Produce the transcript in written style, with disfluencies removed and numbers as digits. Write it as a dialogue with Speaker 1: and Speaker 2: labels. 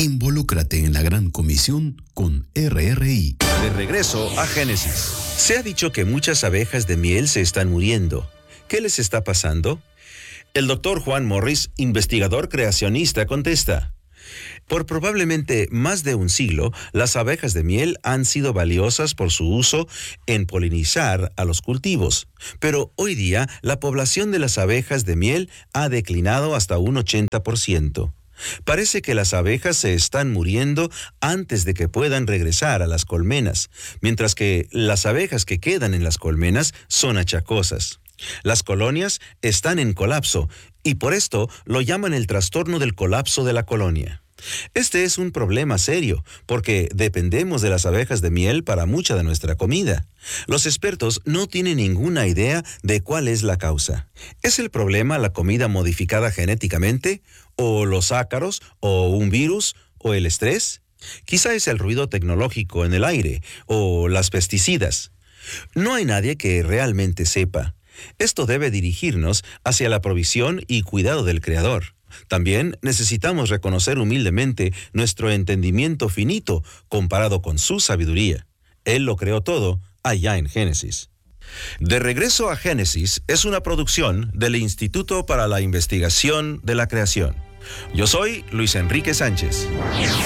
Speaker 1: Involúcrate en la gran comisión con RRI.
Speaker 2: De regreso a Génesis. Se ha dicho que muchas abejas de miel se están muriendo. ¿Qué les está pasando? El doctor Juan Morris, investigador creacionista, contesta: por probablemente más de un siglo, las abejas de miel han sido valiosas por su uso en polinizar a los cultivos. Pero hoy día, la población de las abejas de miel ha declinado hasta un 80%. Parece que las abejas se están muriendo antes de que puedan regresar a las colmenas, mientras que las abejas que quedan en las colmenas son achacosas. Las colonias están en colapso y por esto lo llaman el trastorno del colapso de la colonia. Este es un problema serio, porque dependemos de las abejas de miel para mucha de nuestra comida. Los expertos no tienen ninguna idea de cuál es la causa. ¿Es el problema la comida modificada genéticamente? ¿O los ácaros? ¿O un virus? ¿O el estrés? Quizá es el ruido tecnológico en el aire, o las pesticidas. No hay nadie que realmente sepa. Esto debe dirigirnos hacia la provisión y cuidado del Creador. También necesitamos reconocer humildemente nuestro entendimiento finito comparado con su sabiduría. Él lo creó todo allá en Génesis. De regreso a Génesis es una producción del Instituto para la Investigación de la Creación. Yo soy Luis Enrique Sánchez.